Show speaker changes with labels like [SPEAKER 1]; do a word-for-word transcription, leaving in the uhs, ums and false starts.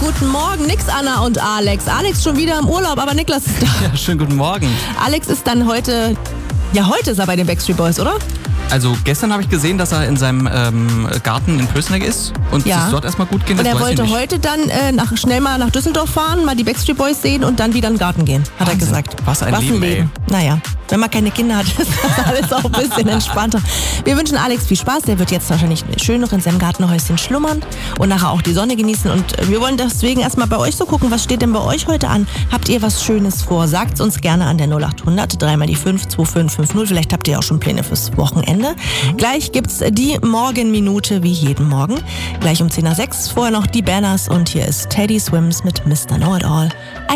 [SPEAKER 1] Guten Morgen, nix Anna und Alex. Alex schon wieder im Urlaub, aber Niklas ist da.
[SPEAKER 2] Ja, schönen guten Morgen.
[SPEAKER 1] Alex ist dann heute, ja heute ist er bei den Backstreet Boys, oder?
[SPEAKER 2] Also gestern habe ich gesehen, dass er in seinem ähm, Garten in Pößneck ist und
[SPEAKER 1] Ja.
[SPEAKER 2] es dort erstmal gut gehen.
[SPEAKER 1] Und
[SPEAKER 2] das
[SPEAKER 1] er
[SPEAKER 2] weiß ich
[SPEAKER 1] wollte
[SPEAKER 2] nicht.
[SPEAKER 1] heute dann äh, nach, schnell mal nach Düsseldorf fahren, mal die Backstreet Boys sehen und dann wieder in den Garten gehen, hat
[SPEAKER 2] Wahnsinn.
[SPEAKER 1] er gesagt.
[SPEAKER 2] Was ein Leben, ey.
[SPEAKER 1] Naja, wenn man keine Kinder hat, ist das alles auch ein bisschen entspannter. Wir wünschen Alex viel Spaß. Der wird jetzt wahrscheinlich schön noch in seinem Gartenhäuschen schlummern und nachher auch die Sonne genießen. Und wir wollen deswegen erstmal bei euch so gucken, was steht denn bei euch heute an? Habt ihr was Schönes vor? Sagt's uns gerne an der null acht hundert, dreimal die fünf, zwei fünf fünf null. Vielleicht habt ihr auch schon Pläne fürs Wochenende. Mhm. Gleich gibt's die Morgenminute wie jeden Morgen. Gleich um zehn nach sechs. Vorher noch die Banners und hier ist Teddy Swims mit Mister Know It All.